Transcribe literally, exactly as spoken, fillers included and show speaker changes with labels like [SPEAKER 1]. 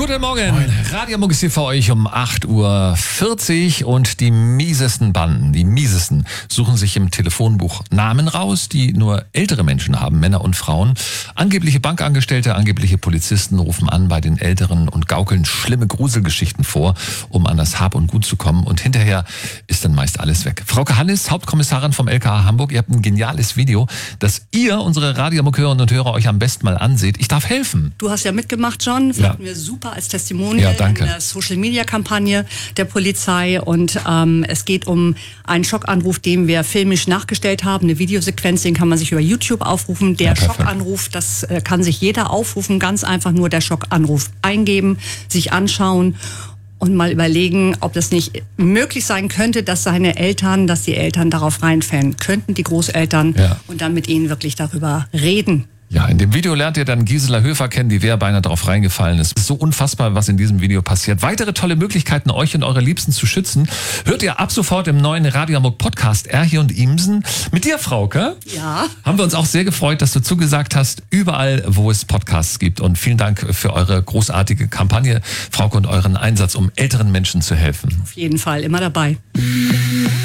[SPEAKER 1] Guten Morgen, Radio Muck ist hier für euch um acht Uhr vierzig und die miesesten Banden, die miesesten, suchen sich im Telefonbuch Namen raus, die nur ältere Menschen haben, Männer und Frauen. Angebliche Bankangestellte, angebliche Polizisten rufen an bei den Älteren und gaukeln schlimme Gruselgeschichten vor, um an das Hab und Gut zu kommen, und hinterher ist dann meist alles weg. Frauke Hannes, Hauptkommissarin vom L K A Hamburg, ihr habt ein geniales Video, das ihr, unsere Radio Muck-Hörerinnen und Hörer, euch am besten mal anseht. Ich darf helfen.
[SPEAKER 2] Du hast ja mitgemacht, John.
[SPEAKER 1] Ja.
[SPEAKER 2] Fanden wir super als Testimonial
[SPEAKER 1] Ja,
[SPEAKER 2] in der Social-Media-Kampagne der Polizei. Und ähm, es geht um einen Schockanruf, den wir filmisch nachgestellt haben. Eine Videosequenz, den kann man sich über YouTube aufrufen. Der
[SPEAKER 1] Ja, perfekt.
[SPEAKER 2] Schockanruf, das äh, kann sich jeder aufrufen. Ganz einfach nur der Schockanruf eingeben, sich anschauen und mal überlegen, ob das nicht möglich sein könnte, dass seine Eltern, dass die Eltern darauf reinfallen könnten, die Großeltern,
[SPEAKER 1] Ja.
[SPEAKER 2] und dann mit ihnen wirklich darüber reden.
[SPEAKER 1] Ja, in dem Video lernt ihr dann Gisela Höfer kennen, die wäre beinahe drauf reingefallen ist. Es ist so unfassbar, was in diesem Video passiert. Weitere tolle Möglichkeiten, euch und eure Liebsten zu schützen, hört ihr ab sofort im neuen Radio Muck Podcast Erhi und Imsen. Mit dir, Frauke.
[SPEAKER 2] Ja.
[SPEAKER 1] Haben wir uns auch sehr gefreut, dass du zugesagt hast, überall, wo es Podcasts gibt. Und vielen Dank für eure großartige Kampagne, Frauke, und euren Einsatz, um älteren Menschen zu helfen.
[SPEAKER 2] Auf jeden Fall, immer dabei.